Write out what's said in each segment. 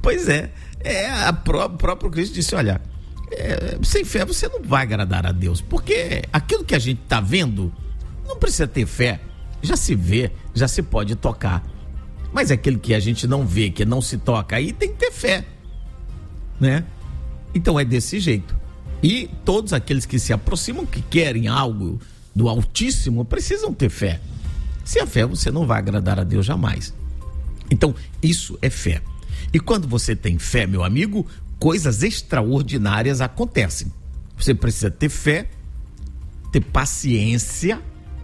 Pois é, o próprio Cristo disse, olha, sem fé você não vai agradar a Deus, porque aquilo que a gente está vendo não precisa ter fé, já se vê, já se pode tocar, mas aquilo que a gente não vê, que não se toca, aí tem que ter fé, né? Então é desse jeito, e todos aqueles que se aproximam, que querem algo do Altíssimo, precisam ter fé. Sem a fé você não vai agradar a Deus jamais. Então isso é fé. E quando você tem fé, meu amigo, coisas extraordinárias acontecem. Você precisa ter fé, ter paciência,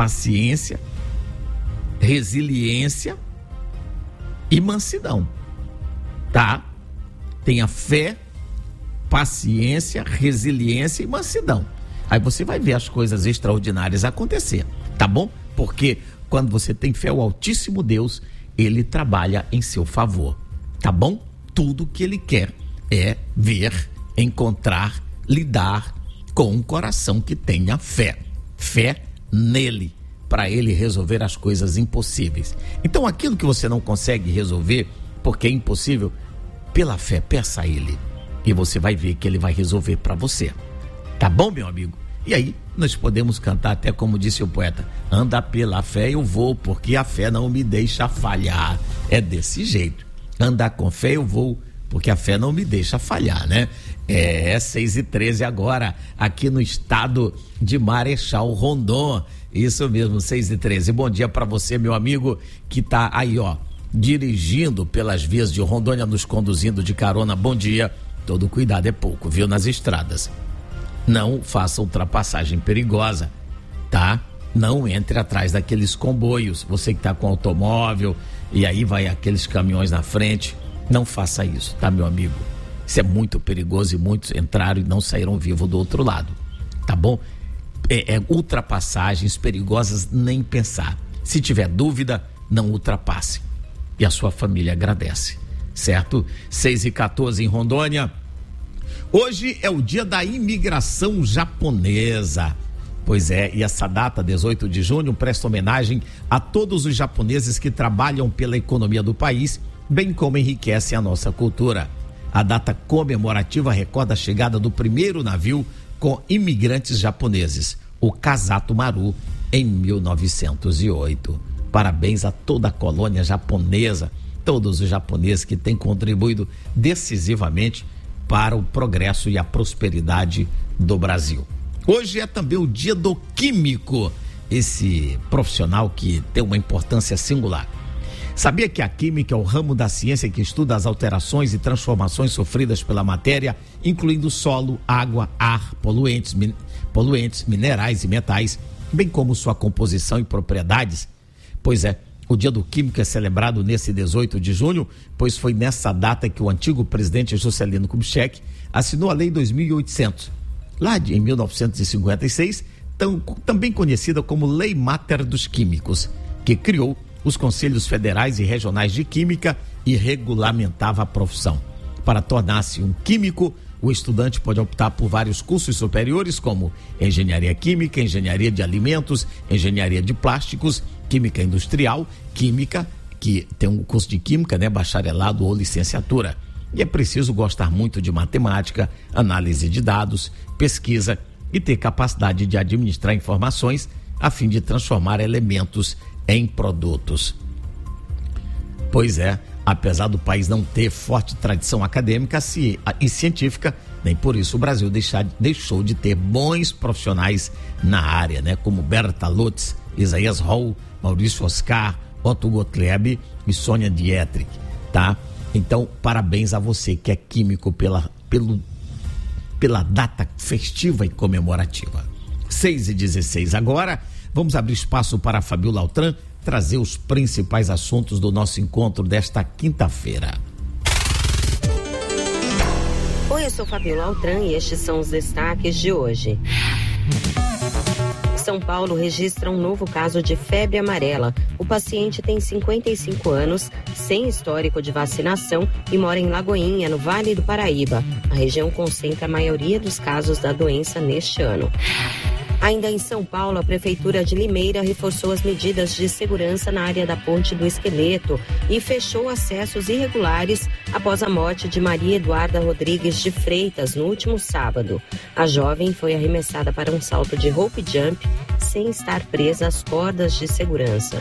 resiliência e mansidão, tá? Tenha fé, paciência, resiliência e mansidão. Aí você vai ver as coisas extraordinárias acontecer, tá bom? Porque quando você tem fé, o Altíssimo Deus, ele trabalha em seu favor, tá bom? Tudo que ele quer é ver, encontrar, lidar com um coração que tenha fé nele, para ele resolver as coisas impossíveis. Então aquilo que você não consegue resolver, porque é impossível, pela fé, peça a ele, e você vai ver que ele vai resolver para você, tá bom, meu amigo? E aí nós podemos cantar até como disse o poeta, anda pela fé eu vou, porque a fé não me deixa falhar. É desse jeito, andar com fé eu vou, porque a fé não me deixa falhar, né? 6h13 agora, aqui no estado de Marechal Rondon. Isso mesmo, 6h13. Bom dia para você, meu amigo, que tá aí, ó, dirigindo pelas vias de Rondônia, nos conduzindo de carona. Bom dia. Todo cuidado é pouco, viu, nas estradas. Não faça ultrapassagem perigosa, tá? Não entre atrás daqueles comboios. Você que tá com automóvel e aí vai aqueles caminhões na frente, não faça isso, tá, meu amigo? Isso é muito perigoso e muitos entraram e não saíram vivos do outro lado, tá bom? Ultrapassagens perigosas, nem pensar. Se tiver dúvida, não ultrapasse. E a sua família agradece, certo? 6h14 em Rondônia. Hoje é o dia da imigração japonesa. Pois é, e essa data, 18 de junho, presta homenagem a todos os japoneses que trabalham pela economia do país, bem como enriquecem a nossa cultura. A data comemorativa recorda a chegada do primeiro navio com imigrantes japoneses, o Kazato Maru, em 1908. Parabéns a toda a colônia japonesa, todos os japoneses que têm contribuído decisivamente para o progresso e a prosperidade do Brasil. Hoje é também o dia do químico, esse profissional que tem uma importância singular. Sabia que a química é o ramo da ciência que estuda as alterações e transformações sofridas pela matéria, incluindo solo, água, ar, poluentes, minerais e metais, bem como sua composição e propriedades? Pois é, o Dia do Químico é celebrado nesse 18 de junho, pois foi nessa data que o antigo presidente Juscelino Kubitschek assinou a Lei 2800, lá em 1956, também conhecida como Lei Mater dos Químicos, que criou os Conselhos Federais e Regionais de Química e regulamentava a profissão. Para tornar-se um químico, o estudante pode optar por vários cursos superiores, como Engenharia Química, Engenharia de Alimentos, Engenharia de Plásticos, Química Industrial, Química, que tem um curso de Química, né, bacharelado ou licenciatura. E é preciso gostar muito de matemática, análise de dados, pesquisa e ter capacidade de administrar informações a fim de transformar elementos em produtos. Pois é, apesar do país não ter forte tradição acadêmica e científica, nem por isso o Brasil deixou de ter bons profissionais na área, né? Como Berta Lutz, Isaías Hall, Maurício Oscar, Otto Gottlieb e Sônia Dietrich, tá? Então, parabéns a você que é químico pela data festiva e comemorativa. 6h16 agora. Vamos abrir espaço para a Fabiola Altran trazer os principais assuntos do nosso encontro desta quinta-feira. Oi, eu sou Fabiola Altran e estes são os destaques de hoje. São Paulo registra um novo caso de febre amarela. O paciente tem 55 anos, sem histórico de vacinação e mora em Lagoinha, no Vale do Paraíba. A região concentra a maioria dos casos da doença neste ano. A Ainda em São Paulo, a Prefeitura de Limeira reforçou as medidas de segurança na área da Ponte do Esqueleto e fechou acessos irregulares após a morte de Maria Eduarda Rodrigues de Freitas no último sábado. A jovem foi arremessada para um salto de rope jump sem estar presa às cordas de segurança.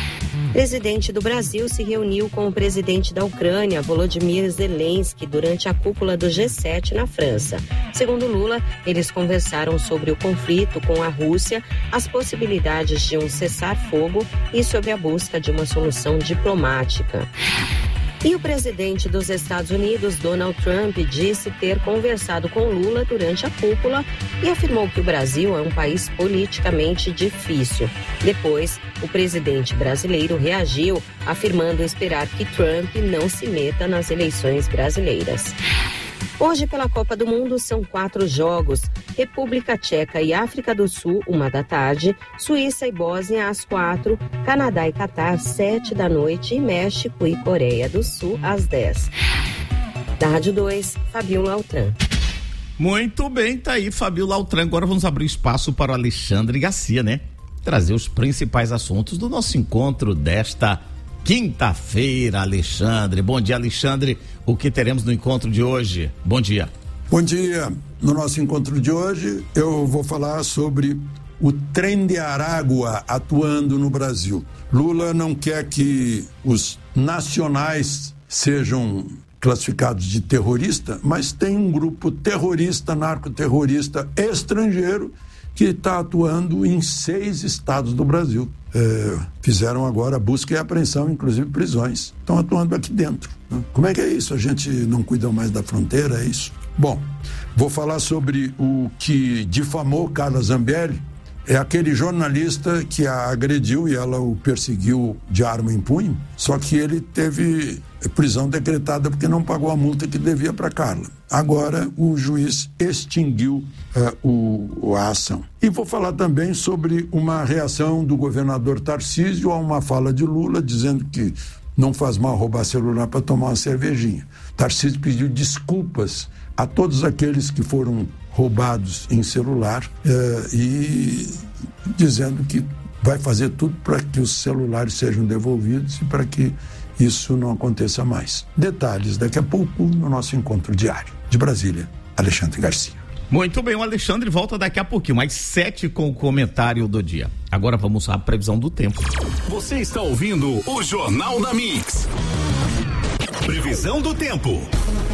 O presidente do Brasil se reuniu com o presidente da Ucrânia, Volodymyr Zelensky, durante a cúpula do G7 na França. Segundo Lula, eles conversaram sobre o conflito com a Rússia, as possibilidades de um cessar-fogo e sobre a busca de uma solução diplomática. E o presidente dos Estados Unidos, Donald Trump, disse ter conversado com Lula durante a cúpula e afirmou que o Brasil é um país politicamente difícil. Depois, o presidente brasileiro reagiu, afirmando esperar que Trump não se meta nas eleições brasileiras. Hoje, pela Copa do Mundo, são 4 jogos. República Tcheca e África do Sul, 13h, Suíça e Bósnia, às 4h, Canadá e Catar, 19h, e México e Coreia do Sul, às 10h. Da Rádio 2, Fabiola Altran. Muito bem, tá aí Fabiola Altran. Agora vamos abrir espaço para o Alexandre Garcia, né? Trazer os principais assuntos do nosso encontro desta quinta-feira, Alexandre. Bom dia, Alexandre. O que teremos no encontro de hoje? Bom dia. Bom dia. No nosso encontro de hoje, eu vou falar sobre o trem de Aragua atuando no Brasil. Lula não quer que os nacionais sejam classificados de terrorista, mas tem um grupo terrorista, narcoterrorista estrangeiro que está atuando em 6 estados do Brasil. Fizeram agora busca e apreensão, inclusive prisões. Estão atuando aqui dentro. Né? Como é que é isso? A gente não cuida mais da fronteira, é isso? Bom, vou falar sobre o que difamou Carla Zambelli. É aquele jornalista que a agrediu e ela o perseguiu de arma em punho, só que ele teve prisão decretada porque não pagou a multa que devia para Carla. Agora o juiz extinguiu a ação. E vou falar também sobre uma reação do governador Tarcísio a uma fala de Lula dizendo que não faz mal roubar celular para tomar uma cervejinha. Tarcísio pediu desculpas a todos aqueles que foram roubados em celular e dizendo que vai fazer tudo para que os celulares sejam devolvidos e para que isso não aconteça mais. Detalhes daqui a pouco no nosso encontro diário. De Brasília, Alexandre Garcia. Muito bem, o Alexandre volta daqui a pouquinho, mais 7 com o comentário do dia. Agora vamos à previsão do tempo. Você está ouvindo o Jornal da Mix. Previsão do tempo.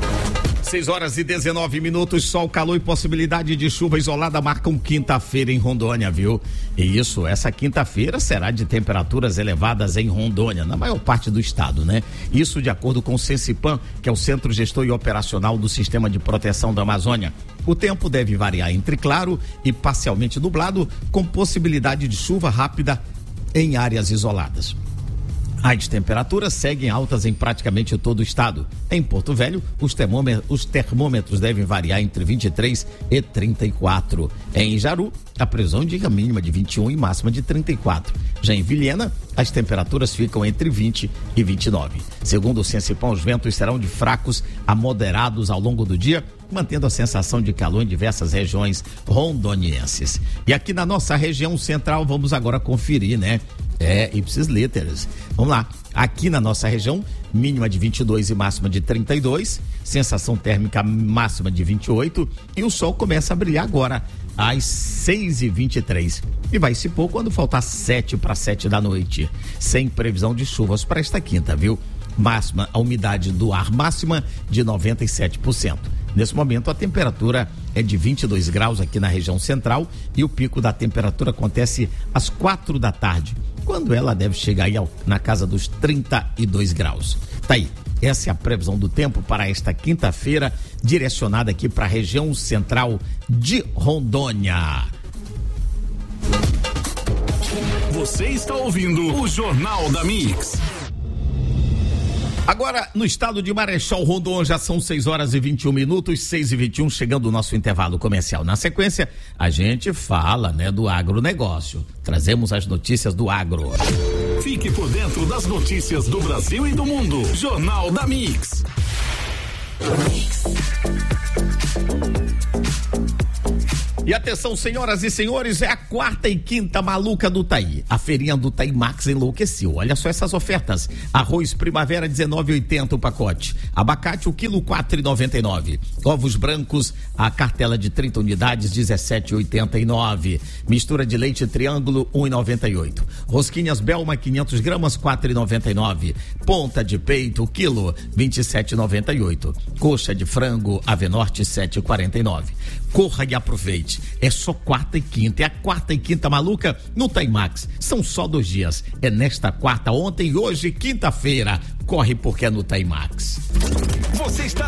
6h19, sol, calor e possibilidade de chuva isolada marcam quinta-feira em Rondônia, viu? E isso, essa quinta-feira será de temperaturas elevadas em Rondônia, na maior parte do estado, né? Isso de acordo com o Sensipan, que é o Centro Gestor e Operacional do Sistema de Proteção da Amazônia. O tempo deve variar entre claro e parcialmente nublado, com possibilidade de chuva rápida em áreas isoladas. As temperaturas seguem altas em praticamente todo o estado. Em Porto Velho, os termômetros devem variar entre 23 e 34. Em Jaru, a previsão indica mínima de 21 e máxima de 34. Já em Vilhena, as temperaturas ficam entre 20 e 29. Segundo o Sensipan, os ventos serão de fracos a moderados ao longo do dia, mantendo a sensação de calor em diversas regiões rondonienses. E aqui na nossa região central, vamos agora conferir, né? Ipsis literis. Vamos lá. Aqui na nossa região, mínima de 22 e máxima de 32, sensação térmica máxima de 28 e o sol começa a brilhar agora às 6h23 e vai se pôr quando faltar 7 para 7 da noite, sem previsão de chuvas para esta quinta, viu? Máxima, a umidade do ar máxima de 97%. Nesse momento a temperatura é de 22 graus aqui na região central e o pico da temperatura acontece às 4 da tarde, quando ela deve chegar aí na casa dos 32 graus. Tá aí, essa é a previsão do tempo para esta quinta-feira, direcionada aqui para a região central de Rondônia. Você está ouvindo o Jornal da Mix. Agora, no estado de Marechal Rondon, já são 6h21, 6h21, chegando o nosso intervalo comercial. Na sequência, a gente fala, né, do agronegócio. Trazemos as notícias do agro. Fique por dentro das notícias do Brasil e do mundo. Jornal da Mix. E atenção, senhoras e senhores, é a quarta e quinta maluca do Taí. A feirinha do Taí Max enlouqueceu. Olha só essas ofertas. Arroz primavera 19,80 o pacote. Abacate o quilo 4,99. Ovos brancos, a cartela de 30 unidades 17,89. Mistura de leite triângulo 1,98. Rosquinhas Belma 500 gramas 4,99. Ponta de peito quilo 27,98. Coxa de frango Avenorte 7,49. Corra e aproveite. É só quarta e quinta. É a quarta e quinta maluca no Taí Max. São só 2 dias. É nesta quarta, ontem e hoje, quinta-feira. Corre porque é no Taí Max. Você está